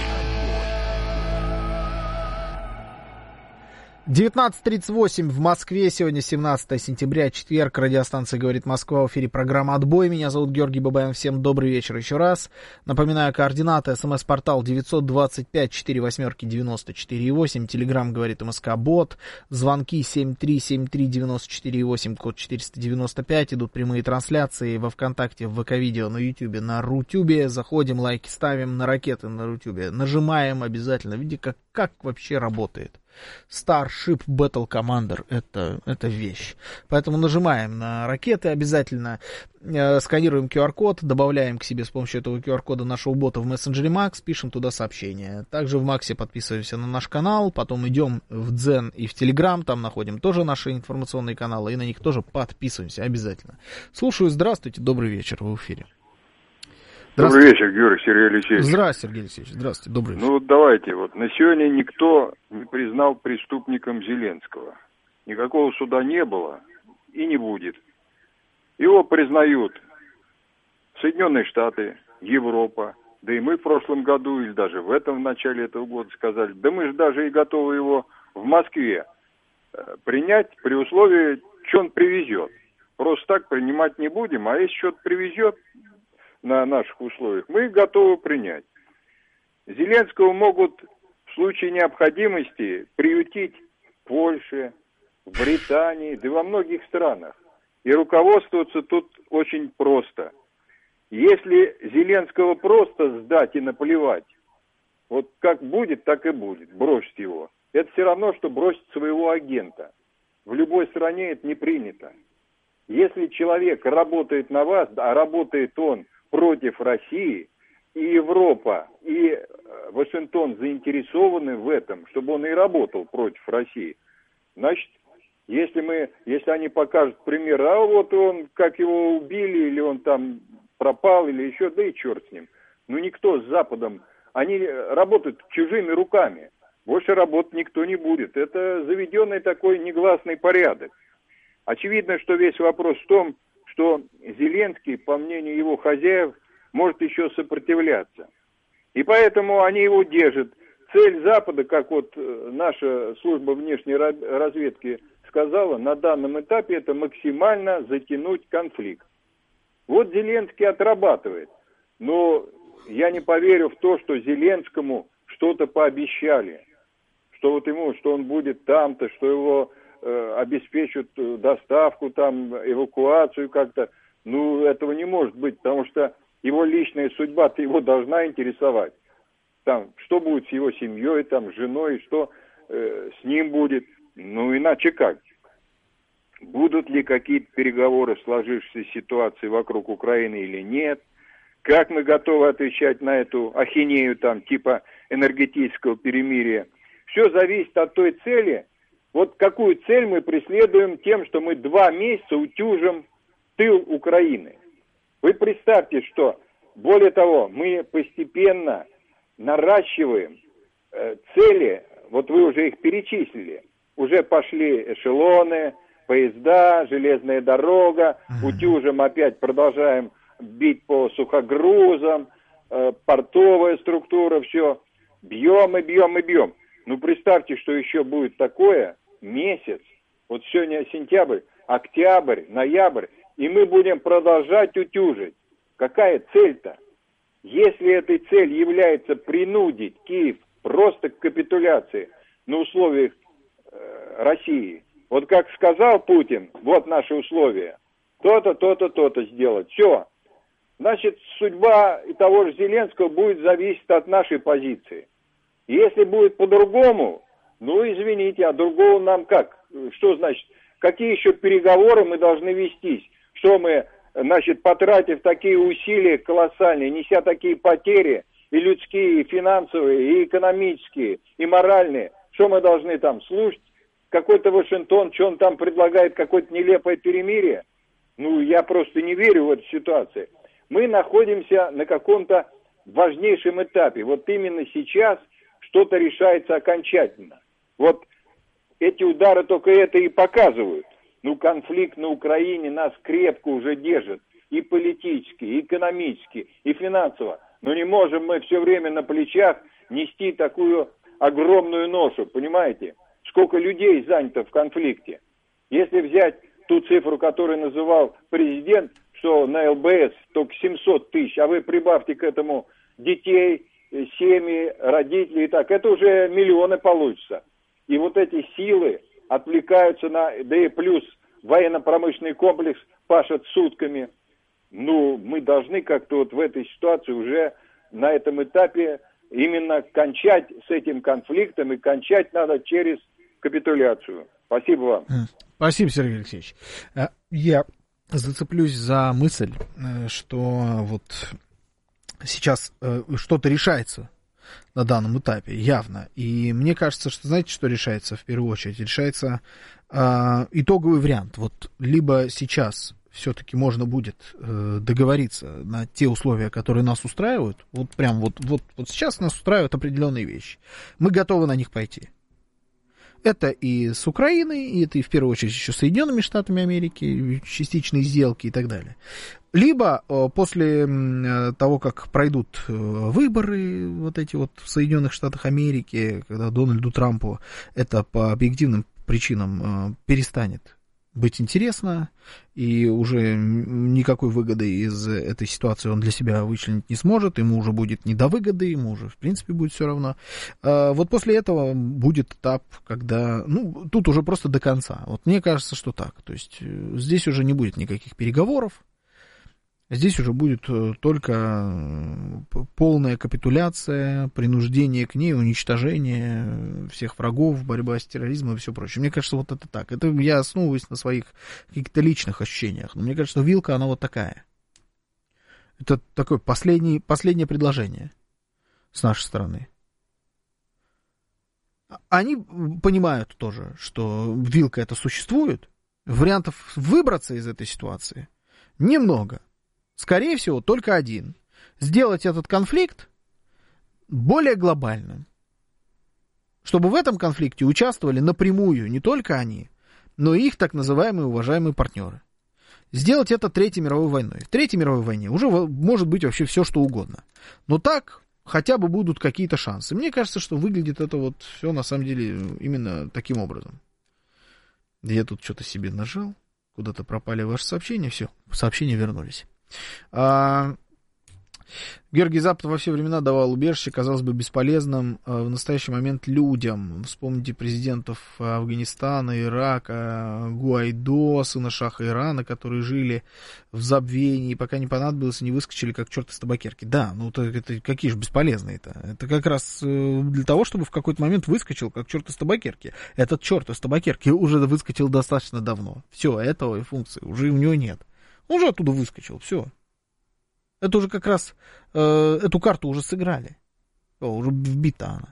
девятнадцать тридцать восемь в Москве. Сегодня семнадцатое сентября, четверг. Радиостанция «Говорит Москва». В эфире программа «Отбой». Меня зовут Георгий Бабаян. Всем добрый вечер еще раз. Напоминаю, координаты. СМС-портал девятьсот двадцать пять сорок восемь девяносто четыре восемь. Телеграм «Говорит МСК» бот. Звонки семь три семь три девяносто четыре восемь, код четыреста девяносто пять. Идут прямые трансляции во ВКонтакте, в ВК-видео, на Ютубе, на Рутюбе. Заходим, лайки ставим, на ракеты на Рутюбе. Нажимаем обязательно. Видите, как, как вообще работает. Starship Battle Commander — это, это вещь. Поэтому нажимаем на ракеты обязательно, э, сканируем ку ар-код, добавляем к себе с помощью этого ку ар-кода нашего бота в мессенджере Макс, пишем туда сообщение. Также в Максе подписываемся на наш канал, потом идем в Дзен и в Телеграм, там находим тоже наши информационные каналы, и на них тоже подписываемся обязательно. Слушаю, здравствуйте, добрый вечер, вы в эфире. Добрый вечер, Георгий Сергей Алексеевич. Здравствуйте, Сергей Алексеевич. Здравствуйте, добрый вечер. Ну вот давайте, вот на сегодня никто не признал преступником Зеленского. Никакого суда не было и не будет. Его признают Соединенные Штаты, Европа, да и мы в прошлом году, или даже в этом, в начале этого года сказали, да мы же даже и готовы его в Москве принять при условии, что он привезет. Просто так принимать не будем, а если что-то привезет на наших условиях, мы готовы принять. Зеленского могут в случае необходимости приютить в Польше, в Британии, да и во многих странах. И руководствоваться тут очень просто. Если Зеленского просто сдать и наплевать, вот как будет, так и будет, бросить его. Это все равно, что бросить своего агента. В любой стране это не принято. Если человек работает на вас, а работает он против России, и Европа, и Вашингтон заинтересованы в этом, чтобы он и работал против России. Значит, если мы, если они покажут пример, а вот он, как его убили, или он там пропал, или еще, да и черт с ним. Ну никто с Западом, они работают чужими руками. Больше работать никто не будет. Это заведенный такой негласный порядок. Очевидно, что весь вопрос в том, что Зеленский, по мнению его хозяев, может еще сопротивляться. И поэтому они его держат. Цель Запада, как вот наша служба внешней разведки сказала, на данном этапе это максимально затянуть конфликт. Вот Зеленский отрабатывает. Но я не поверю в то, что Зеленскому что-то пообещали. Что вот ему, что он будет там-то, что его обеспечат доставку, там, эвакуацию как-то. Ну, этого не может быть, потому что его личная судьба-то его должна интересовать. Там, что будет с его семьей, там, с женой, что э, с ним будет. Ну, иначе как? Будут ли какие-то переговоры в сложившейся ситуации вокруг Украины или нет? Как мы готовы отвечать на эту ахинею, там, типа энергетического перемирия? Все зависит от той цели. Вот какую цель мы преследуем тем, что мы два месяца утюжим тыл Украины. Вы представьте, что, более того, мы постепенно наращиваем э, цели, вот вы уже их перечислили, уже пошли эшелоны, поезда, железная дорога, утюжим опять, продолжаем бить по сухогрузам, э, портовая структура, все, бьем и бьем и бьем. Ну, представьте, что еще будет такое, месяц, вот сегодня сентябрь, октябрь, ноябрь, и мы будем продолжать утюжить. Какая цель-то? Если этой целью является принудить Киев просто к капитуляции на условиях э, России, вот как сказал Путин, вот наши условия, то-то, то-то, то-то сделать, все. Значит, судьба и того же Зеленского будет зависеть от нашей позиции. Если будет по-другому, ну, извините, а другого нам как? Что значит? Какие еще переговоры мы должны вестись? Что мы, значит, потратив такие усилия колоссальные, неся такие потери, и людские, и финансовые, и экономические, и моральные, что мы должны там слушать? Какой-то Вашингтон, что он там предлагает, какое-то нелепое перемирие? Ну, я просто не верю в эту ситуацию. Мы находимся на каком-то важнейшем этапе. Вот именно сейчас что-то решается окончательно. Вот эти удары только это и показывают. Ну, конфликт на Украине нас крепко уже держит. И политически, и экономически, и финансово. Но не можем мы все время на плечах нести такую огромную ношу, понимаете? Сколько людей занято в конфликте. Если взять ту цифру, которую называл президент, что на эл бэ эс только семьсот тысяч, а вы прибавьте к этому детей, семьи, родителей, и так, это уже миллионы получится. И вот эти силы отвлекаются на, да и плюс военно-промышленный комплекс пашет сутками. Ну, мы должны как-то вот в этой ситуации уже на этом этапе именно кончать с этим конфликтом, и кончать надо через капитуляцию. Спасибо вам. Спасибо, Сергей Алексеевич. Я зацеплюсь за мысль, что вот сейчас что-то решается на данном этапе, явно. И мне кажется, что, знаете, что решается в первую очередь? Решается э, итоговый вариант. Вот либо сейчас все-таки можно будет э, договориться на те условия, которые нас устраивают. Вот прям вот, вот, вот сейчас нас устраивают определенные вещи. Мы готовы на них пойти. Это и с Украиной, и это и в первую очередь еще с Соединенными Штатами Америки, частичные сделки и так далее. Либо после того, как пройдут выборы вот эти вот в Соединенных Штатах Америки, когда Дональду Трампу это по объективным причинам перестанет быть интересно, и уже никакой выгоды из этой ситуации он для себя вычленить не сможет, ему уже будет не до выгоды, ему уже, в принципе, будет все равно. Вот после этого будет этап, когда, ну, тут уже просто до конца. Вот мне кажется, что так. То есть здесь уже не будет никаких переговоров, здесь уже будет только полная капитуляция, принуждение к ней, уничтожение всех врагов, борьба с терроризмом и все прочее. Мне кажется, вот это так. Это я основываюсь на своих каких-то личных ощущениях. Но мне кажется, что вилка, она вот такая. Это такое последнее, последнее предложение с нашей стороны. Они понимают тоже, что вилка это существует. Вариантов выбраться из этой ситуации немного. Скорее всего, только один. Сделать этот конфликт более глобальным. Чтобы в этом конфликте участвовали напрямую не только они, но и их так называемые уважаемые партнеры. Сделать это Третьей мировой войной. В Третьей мировой войне уже может быть вообще все, что угодно. Но так хотя бы будут какие-то шансы. Мне кажется, что выглядит это вот все на самом деле именно таким образом. Я тут что-то себе нажал. Куда-то пропали ваши сообщения. Все, сообщения вернулись. А, Георгий Запад во все времена давал убежище, казалось бы, бесполезным а в настоящий момент людям. Вспомните президентов Афганистана, Ирака, Гуайдо, сына шаха Ирана, которые жили в забвении, пока не понадобилось, не выскочили, как черт из табакерки. Да, ну это, это какие же бесполезные-то? Это как раз для того, чтобы в какой-то момент выскочил, как черт из табакерки. Этот черт из табакерки уже выскочил достаточно давно. Все, этого функции уже у него нет. Он уже оттуда выскочил, все. Это уже как раз, э, эту карту уже сыграли. О, уже вбита она.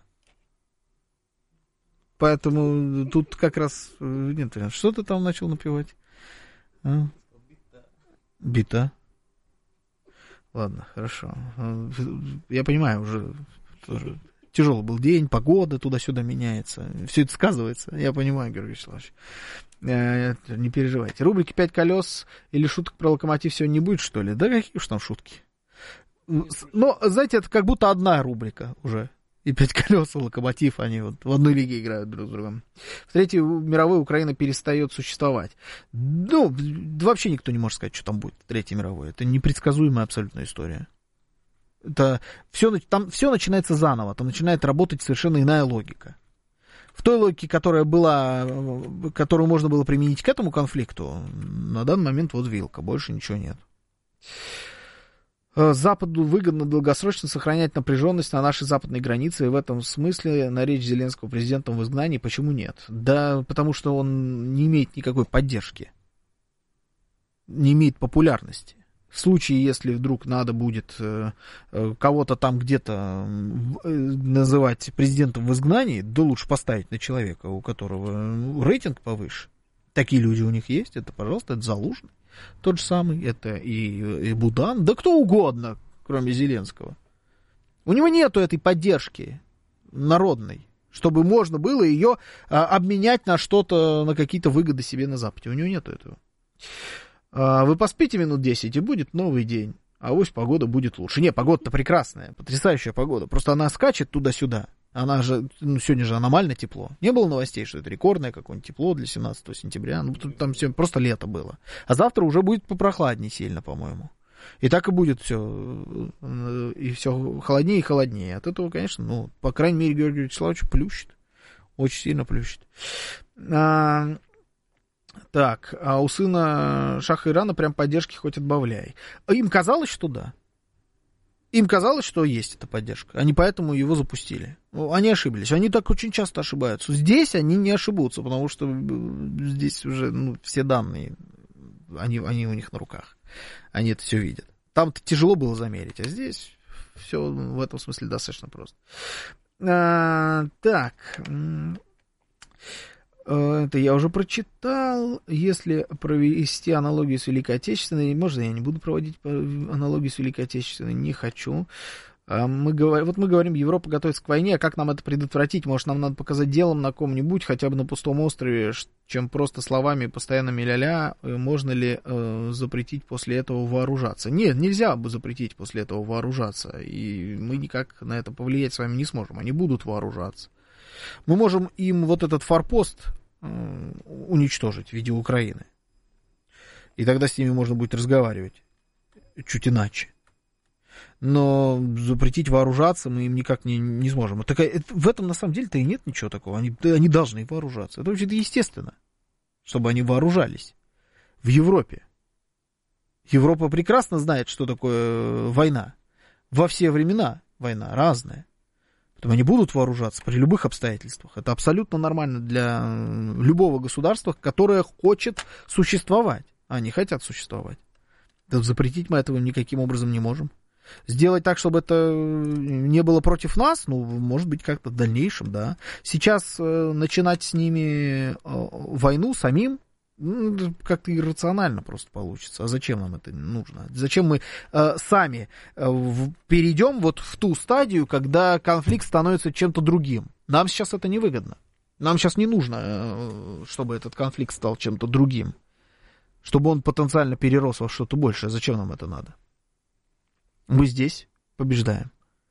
Поэтому тут как раз, нет, что ты там начал напевать? А? Бита. Ладно, хорошо. Я понимаю, уже тоже тяжелый был день, погода туда-сюда меняется. Все это сказывается. Я понимаю, Георгий Вячеславович. Не переживайте. Рубрики «Пять колес» или шуток про локомотив сегодня не будет, что ли? Да какие уж там шутки. Но, знаете, это как будто одна рубрика уже. И «Пять колес» и «Локомотив», они вот в одной лиге играют друг с другом. В Третьей мировой Украина перестает существовать. Ну, вообще никто не может сказать, что там будет в Третьей мировой. Это непредсказуемая абсолютная история. Это все, там все начинается заново. Там начинает работать совершенно иная логика. В той логике, которая была, которую можно было применить к этому конфликту, на данный момент вот вилка, больше ничего нет. Западу выгодно долгосрочно сохранять напряженность на нашей западной границе, и в этом смысле на речь Зеленского президентом в изгнании почему нет? Да потому что он не имеет никакой поддержки, не имеет популярности. В случае, если вдруг надо будет э, кого-то там где-то э, называть президентом в изгнании, да лучше поставить на человека, у которого рейтинг повыше. Такие люди у них есть, это, пожалуйста, это Залужный. Тот же самый, это и, и Будан, да кто угодно, кроме Зеленского. У него нету этой поддержки народной, чтобы можно было ее а, обменять на что-то, на какие-то выгоды себе на Западе. У него нету этого. А, вы поспите минут десять, и будет новый день. А авось погода будет лучше. Не, погода-то прекрасная, потрясающая погода. Просто она скачет туда-сюда. Она же, ну, сегодня же аномально тепло. Не было новостей, что это рекордное какое-нибудь тепло для семнадцатого сентября. Ну, там все, просто лето было. А завтра уже будет попрохладнее сильно, по-моему. И так и будет все. И все холоднее и холоднее. От этого, конечно, ну, по крайней мере, Георгий Вячеславович плющит. Очень сильно плющит. А, так, а у сына Шаха Ирана прям поддержки хоть отбавляй. Им казалось, что да. Им казалось, что есть эта поддержка. Они поэтому его запустили. Они ошиблись. Они так очень часто ошибаются. Здесь они не ошибутся, потому что здесь уже ну, все данные, они, они у них на руках. Они это все видят. Там-то тяжело было замерить, а здесь все в этом смысле достаточно просто. А, так... Это я уже прочитал. Если провести аналогию с Великой Отечественной, можно я не буду проводить аналогию с Великой Отечественной, не хочу. Мы говорим, вот мы говорим, Европа готовится к войне, а как нам это предотвратить? Может, нам надо показать делом на ком-нибудь, хотя бы на пустом острове, чем просто словами постоянно ля-ля, можно ли э, запретить после этого вооружаться? Нет, нельзя бы запретить после этого вооружаться, и мы никак на это повлиять с вами не сможем, они будут вооружаться. Мы можем им вот этот форпост э, уничтожить в виде Украины. И тогда с ними можно будет разговаривать чуть иначе. Но запретить вооружаться мы им никак не, не сможем. Так, в этом на самом деле-то и нет ничего такого. Они, они должны вооружаться. Это вообще-то естественно, чтобы они вооружались в Европе. Европа прекрасно знает, что такое война. Во все времена война разная. Они будут вооружаться при любых обстоятельствах. Это абсолютно нормально для любого государства, которое хочет существовать. А они хотят существовать. Да запретить мы этого никаким образом не можем. Сделать так, чтобы это не было против нас, ну, может быть, как-то в дальнейшем, да. Сейчас э, начинать с ними э, войну самим, ну, как-то иррационально просто получится. А зачем нам это нужно? Зачем мы э, сами э, в, перейдем вот в ту стадию, когда конфликт становится чем-то другим? Нам сейчас это невыгодно. Нам сейчас не нужно, э, чтобы этот конфликт стал чем-то другим. Чтобы он потенциально перерос во что-то большее. Зачем нам это надо? Мы здесь побеждаем.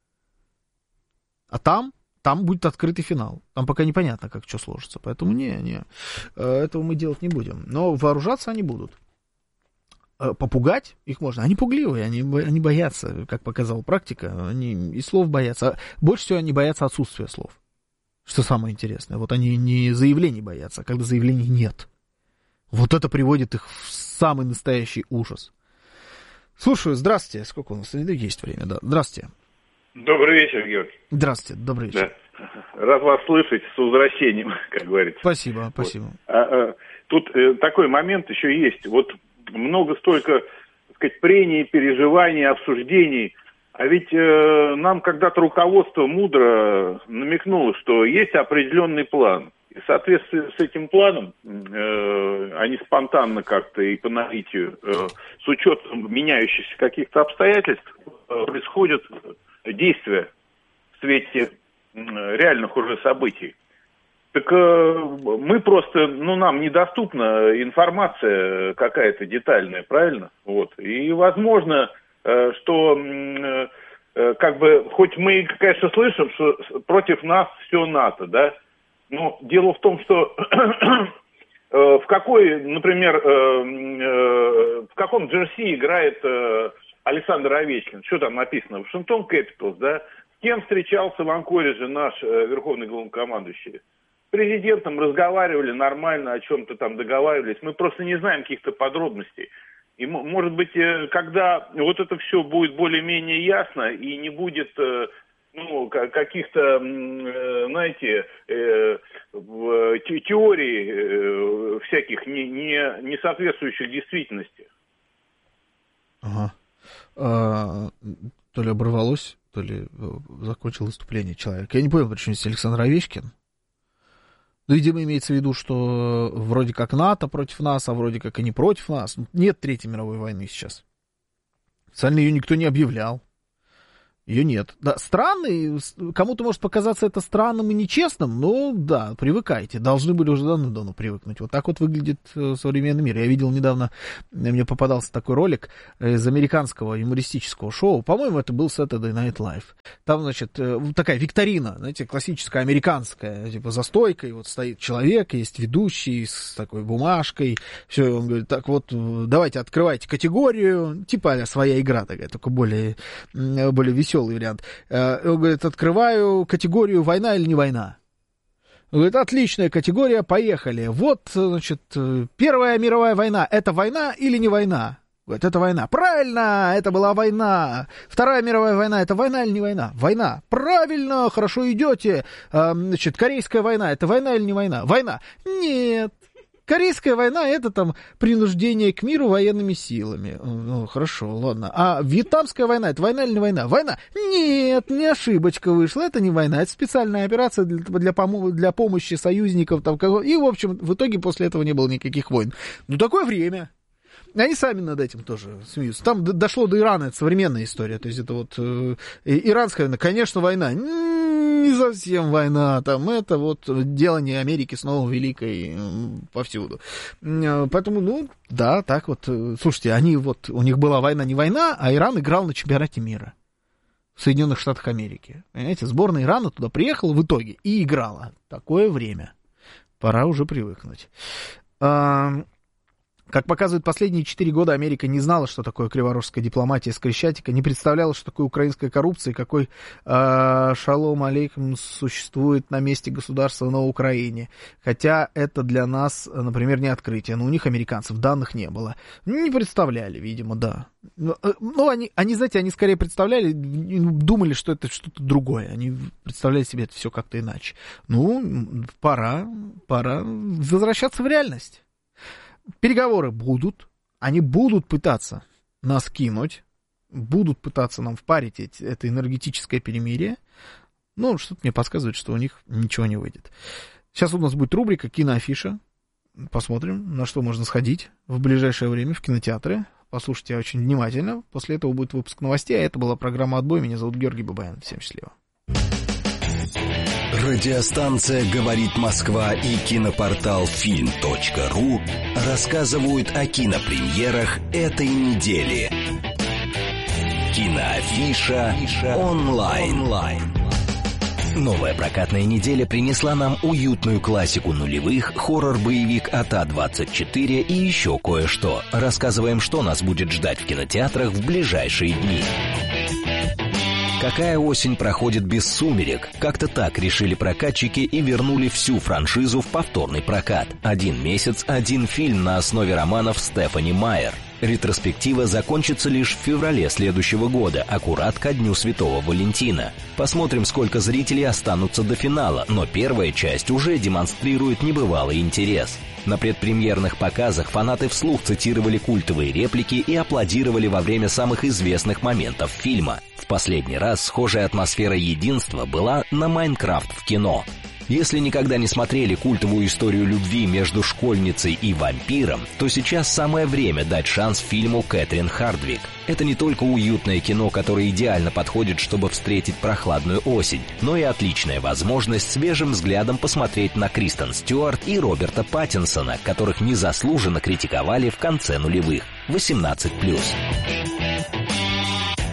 А там... Там будет открытый финал. Там пока непонятно, как что сложится. Поэтому не, не, этого мы делать не будем. Но вооружаться они будут. Попугать их можно. Они пугливые, они, они боятся, как показала практика. Они и слов боятся. Больше всего они боятся отсутствия слов. Что самое интересное. Вот они не заявлений боятся, а когда заявлений нет. Вот это приводит их в самый настоящий ужас. Слушаю, здравствуйте. Сколько у нас есть время? Да. Здравствуйте. Добрый вечер, Георгий. Здравствуйте, добрый вечер. Да. Рад вас слышать, с возвращением, как говорится. Спасибо, спасибо. Вот. А, а, тут э, такой момент еще есть. Вот много столько, так сказать, прений, переживаний, обсуждений. А ведь э, нам когда-то руководство мудро намекнуло, что есть определенный план. И в соответствии с этим планом, э, они спонтанно как-то и по наитию, э, с учетом меняющихся каких-то обстоятельств, э, происходят действия в свете реальных уже событий. Так э, мы просто, ну, нам недоступна информация какая-то детальная, правильно? Вот. И возможно, э, что э, э, как бы, хоть мы, конечно, слышим, что против нас все НАТО, да, но дело в том, что э, в какой, например, э, э, в каком джерси играет э, Александр Овечкин, что там написано? Вашингтон Кэпиталс, да? С кем встречался в Анкориже наш э, верховный главнокомандующий? С президентом разговаривали нормально, о чем-то там договаривались. Мы просто не знаем каких-то подробностей. И, может быть, когда вот это все будет более-менее ясно и не будет, ну, каких-то, знаете, теорий всяких, не, не, не соответствующих действительности. Ага. А, то ли оборвалось, то ли закончил выступление человека. Я не понял, почему здесь Александр Овечкин. Ну, видимо, имеется в виду, что вроде как НАТО против нас, а вроде как и не против нас. Нет Третьей мировой войны сейчас. Официально ее никто не объявлял. Ее нет. Да, странно, кому-то может показаться это странным и нечестным, но да, привыкайте. Должны были уже давно-давно привыкнуть. Вот так вот выглядит современный мир. Я видел недавно, мне попадался такой ролик из американского юмористического шоу. По-моему, это был Saturday Night Live. Там, значит, такая викторина, знаете, классическая американская, типа за стойкой вот стоит человек, есть ведущий с такой бумажкой. Все, он говорит, так вот, давайте открывайте категорию, типа а-ля своя игра такая, только более, более веселая. Веселый вариант. Он говорит, открываю категорию «Война или не война». Он говорит, отличная категория, поехали. Вот, значит, Первая мировая война. Это война или не война? Говорит, это война. Правильно, это была война. Вторая мировая война, это война или не война? Война. Правильно, хорошо идете. Значит, Корейская война, это война или не война? Война. Нет. Корейская война — это там принуждение к миру военными силами. Ну, хорошо, ладно. А Вьетнамская война — это война или не война? Война? Нет, не ошибочка вышла, это не война, это специальная операция для, для, пом- для помощи союзников. Там, и, в общем, в итоге после этого не было никаких войн. Ну, такое время. Они сами над этим тоже смеются. Там дошло до Ирана, это современная история. То есть это вот э, иранская война, конечно, война. Не совсем война, там это вот делание Америки снова великой повсюду. Поэтому, ну, да, так вот. Слушайте, они вот, у них была война не война, а Иран играл на чемпионате мира в Соединенных Штатах Америки. Понимаете, сборная Ирана туда приехала в итоге и играла. Такое время. Пора уже привыкнуть. Как показывают последние четыре года, Америка не знала, что такое криворожская дипломатия с Крещатика, не представляла, что такое украинская коррупция, и какой э, шалом алейкум существует на месте государства на Украине. Хотя это для нас, например, не открытие. Но у них, американцев, данных не было. Не представляли, видимо, да. Ну, они, они, знаете, они скорее представляли, думали, что это что-то другое. Они представляли себе это все как-то иначе. Ну, пора, пора возвращаться в реальность. Переговоры будут, они будут пытаться нас кинуть, будут пытаться нам впарить эти, это энергетическое перемирие, но что-то мне подсказывает, что у них ничего не выйдет. Сейчас у нас будет рубрика «Киноафиша», посмотрим, на что можно сходить в ближайшее время в кинотеатры, послушайте очень внимательно, после этого будет выпуск новостей, а это была программа «Отбой», меня зовут Георгий Бабаян, всем счастливо. Радиостанция «Говорит Москва» и кинопортал фильм точка ру рассказывают о кинопремьерах этой недели. Киноафиша онлайн. Новая прокатная неделя принесла нам уютную классику нулевых, хоррор-боевик от А двадцать четыре и еще кое-что. Рассказываем, что нас будет ждать в кинотеатрах в ближайшие дни. Какая осень проходит без сумерек? Как-то так решили прокатчики и вернули всю франшизу в повторный прокат. Один месяц, один фильм на основе романов Стефани Майер. Ретроспектива закончится лишь в феврале следующего года, аккурат ко Дню Святого Валентина. Посмотрим, сколько зрителей останутся до финала, но первая часть уже демонстрирует небывалый интерес. На предпремьерных показах фанаты вслух цитировали культовые реплики и аплодировали во время самых известных моментов фильма. В последний раз схожая атмосфера единства была на «Майнкрафт в кино». Если никогда не смотрели культовую историю любви между школьницей и вампиром, то сейчас самое время дать шанс фильму Кэтрин Хардвик. Это не только уютное кино, которое идеально подходит, чтобы встретить прохладную осень, но и отличная возможность свежим взглядом посмотреть на Кристен Стюарт и Роберта Паттинсона, которых незаслуженно критиковали в конце нулевых. восемнадцать плюс.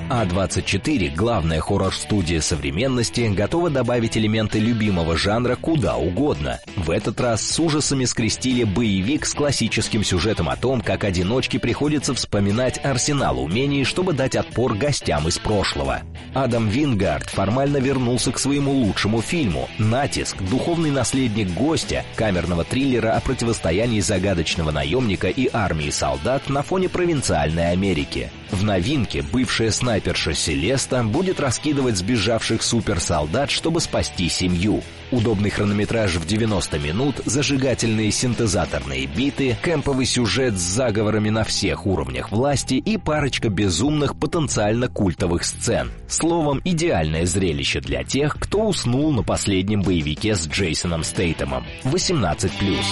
А двадцать четыре, главная хоррор-студия современности, готова добавить элементы любимого жанра куда угодно. В этот раз с ужасами скрестили боевик с классическим сюжетом о том, как одиночке приходится вспоминать арсенал умений, чтобы дать отпор гостям из прошлого. Адам Вингард формально вернулся к своему лучшему фильму «Натиск», духовный наследник гостя, камерного триллера о противостоянии загадочного наемника и армии солдат на фоне провинциальной Америки. В новинке бывшая снайперша Селеста будет раскидывать сбежавших суперсолдат, чтобы спасти семью. Удобный хронометраж в девяносто минут, зажигательные синтезаторные биты, кэмповый сюжет с заговорами на всех уровнях власти и парочка безумных потенциально культовых сцен. Словом, идеальное зрелище для тех, кто уснул на последнем боевике с Джейсоном Стейтемом. восемнадцать плюс.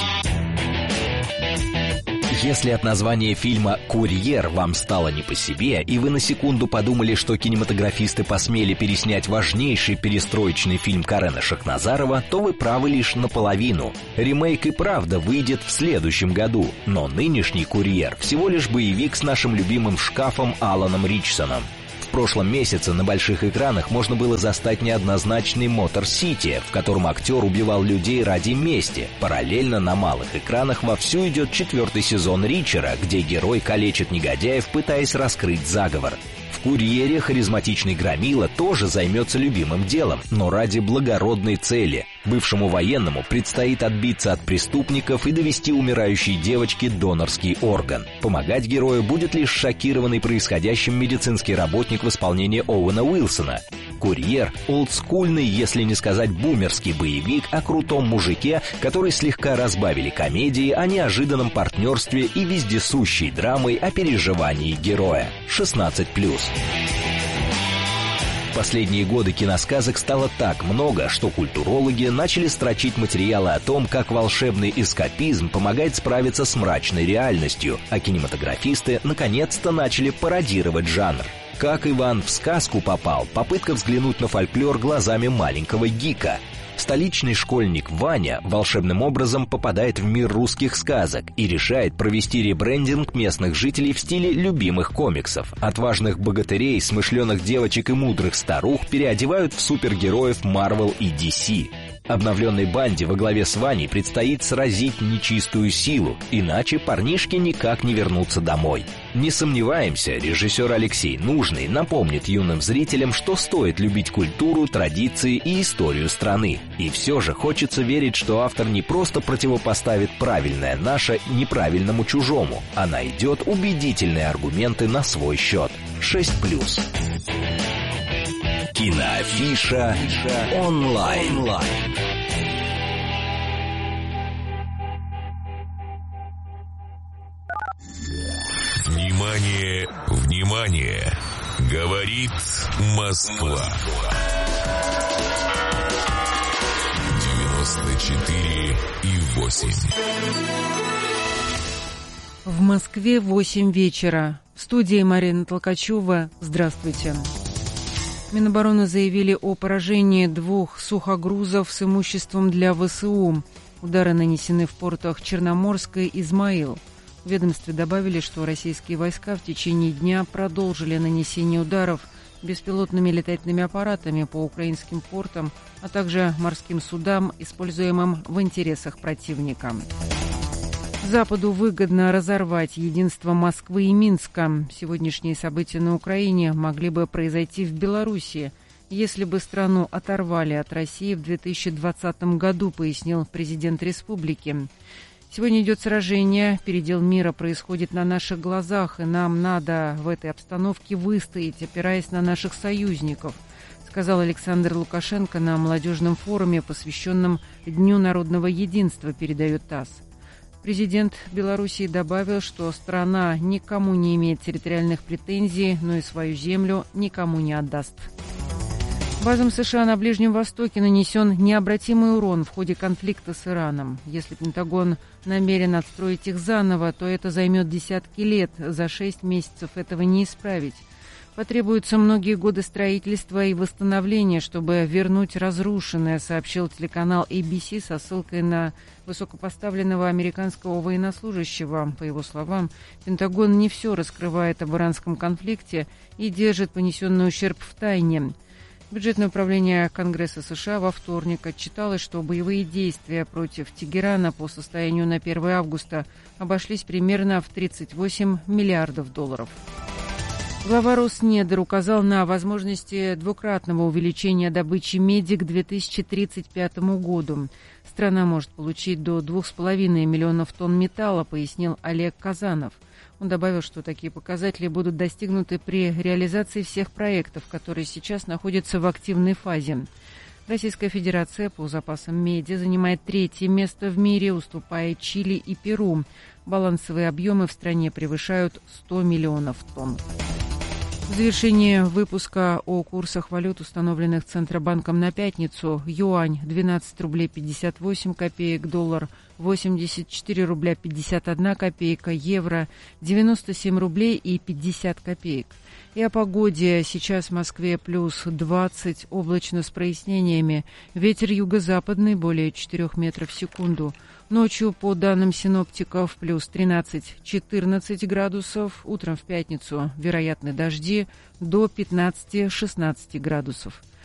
Если от названия фильма «Курьер» вам стало не по себе, и вы на секунду подумали, что кинематографисты посмели переснять важнейший перестроечный фильм Карена Шахназарова, то вы правы лишь наполовину. Ремейк и правда выйдет в следующем году, но нынешний «Курьер» всего лишь боевик с нашим любимым шкафом Аланом Ричсоном. В прошлом месяце на больших экранах можно было застать неоднозначный «Мотор Сити», в котором актер убивал людей ради мести. Параллельно на малых экранах вовсю идет четвертый сезон «Ричера», где герой калечит негодяев, пытаясь раскрыть заговор. В «Курьере» харизматичный громила тоже займется любимым делом, но ради благородной цели. Бывшему военному предстоит отбиться от преступников и довести умирающей девочке донорский орган. Помогать герою будет лишь шокированный происходящим медицинский работник в исполнении Оуэна Уилсона. «Курьер» — олдскульный, если не сказать бумерский боевик о крутом мужике, который слегка разбавили комедией о неожиданном партнерстве и вездесущей драмой о переживании героя. шестнадцать плюс. В последние годы киносказок стало так много, что культурологи начали строчить материалы о том, как волшебный эскапизм помогает справиться с мрачной реальностью, а кинематографисты наконец-то начали пародировать жанр. «Как Иван в сказку попал» — попытка взглянуть на фольклор глазами маленького гика. Столичный школьник Ваня волшебным образом попадает в мир русских сказок и решает провести ребрендинг местных жителей в стиле любимых комиксов. Отважных богатырей, смышленых девочек и мудрых старух переодевают в супергероев Marvel и ди си. Обновленной банде во главе с Ваней предстоит сразить нечистую силу, иначе парнишки никак не вернутся домой. Не сомневаемся, режиссер Алексей Нужный напомнит юным зрителям, что стоит любить культуру, традиции и историю страны. И все же хочется верить, что автор не просто противопоставит правильное наше неправильному чужому, а найдет убедительные аргументы на свой счет. шесть плюс. Киноафиша онлайн. Внимание, внимание! Говорит Москва. девяносто четыре и восемь. В Москве восемь вечера. В студии Марина Толкачева. Здравствуйте. Минобороны заявили о поражении двух сухогрузов с имуществом для ВСУ. Удары нанесены в портах Черноморска и Измаил. В ведомстве добавили, что российские войска в течение дня продолжили нанесение ударов беспилотными летательными аппаратами по украинским портам, а также морским судам, используемым в интересах противника. Западу выгодно разорвать единство Москвы и Минска. Сегодняшние события на Украине могли бы произойти в Белоруссии, если бы страну оторвали от России в две тысячи двадцатом году, пояснил президент республики. Сегодня идет сражение, передел мира происходит на наших глазах, и нам надо в этой обстановке выстоять, опираясь на наших союзников, сказал Александр Лукашенко на молодежном форуме, посвященном Дню народного единства, передает ТАСС. Президент Белоруссии добавил, что страна никому не имеет территориальных претензий, но и свою землю никому не отдаст. Базам США на Ближнем Востоке нанесен необратимый урон в ходе конфликта с Ираном. Если Пентагон намерен отстроить их заново, то это займет десятки лет. За шесть месяцев этого не исправить. Потребуются многие годы строительства и восстановления, чтобы вернуть разрушенное, сообщил телеканал эй би си со ссылкой на высокопоставленного американского военнослужащего. По его словам, Пентагон не все раскрывает об иранском конфликте и держит понесенный ущерб в тайне. Бюджетное управление Конгресса США во вторник отчиталось, что боевые действия против Тегерана по состоянию на первое августа обошлись примерно в тридцать восемь миллиардов долларов. Глава Роснедр указал на возможности двукратного увеличения добычи меди к две тысячи тридцать пятому году. Страна может получить до двух с половиной миллионов тонн металла, пояснил Олег Казанов. Он добавил, что такие показатели будут достигнуты при реализации всех проектов, которые сейчас находятся в активной фазе. Российская Федерация по запасам меди занимает третье место в мире, уступая Чили и Перу. Балансовые объемы в стране превышают сто миллионов тонн. В завершение выпуска о курсах валют, установленных Центробанком на пятницу. Юань двенадцать рублей пятьдесят восемь копеек, доллар восемьдесят четыре рубля пятьдесят одна копейка, евро девяносто семь рублей и пятьдесят копеек. И о погоде. Сейчас в Москве плюс двадцать, облачно с прояснениями. Ветер юго-западный более четырёх метров в секунду. Ночью, по данным синоптиков, плюс тринадцать-четырнадцать градусов. Утром в пятницу вероятны дожди до пятнадцати-шестнадцати градусов.